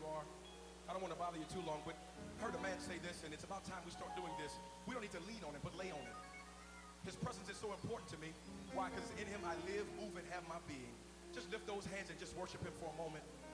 you are. I don't want to bother you too long, but I heard a man say this, and it's about time we start doing this. We don't need to lean on it, but lay on it. His presence is so important to me. Why? Because in him I live, move, and have my being. Just lift those hands and just worship him for a moment.